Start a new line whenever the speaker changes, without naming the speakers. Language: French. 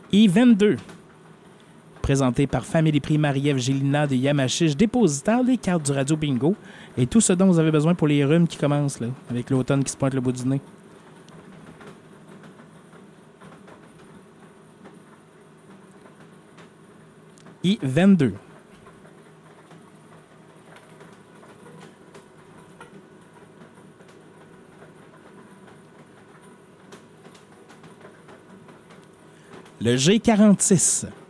I-22. Présenté par Family Prix Marie-Ève Gélina de Yamachiche, dépositaire des cartes du Radio Bingo et tout ce dont vous avez besoin pour les rhumes qui commencent, là, avec l'automne qui se pointe le bout du nez. I-22. Le G46.